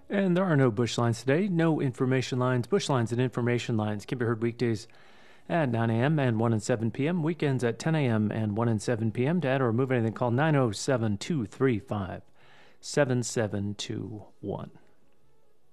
And there are no bush lines today, no information lines. Bush lines and information lines can be heard weekdays at 9 a.m. and 1 and 7 p.m., weekends at 10 a.m. and 1 and 7 p.m. To add or remove anything, call 907-235-7721.